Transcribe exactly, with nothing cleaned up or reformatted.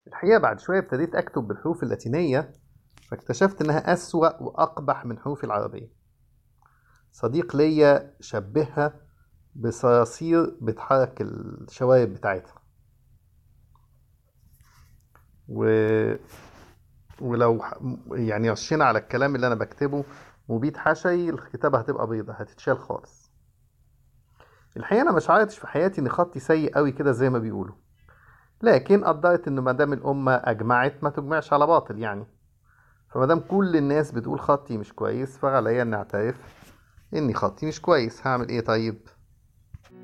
الحقيقة بعد شوية ابتديت أكتب بالحروف اللاتينية، فاكتشفت إنها أسوأ وأقبح من حروف العربية. صديق ليا شبهها بصراصير بتحرك الشوارب بتاعتها و... ولو ح- يعني رشينا على الكلام اللي أنا بكتبه مبيد حشي، الكتابة هتبقى بيضة هتتشال خالص. الحقيقة أنا مش عارفش في حياتي إن خطي سيء قوي كده زي ما بيقولوا، لكن قدرت إن مادام الأمة أجمعت ما تجمعش على باطل يعني. فمادام كل الناس بتقول خطي مش كويس، فعليا إني أعترف إني خطي مش كويس. هعمل إيه طيب؟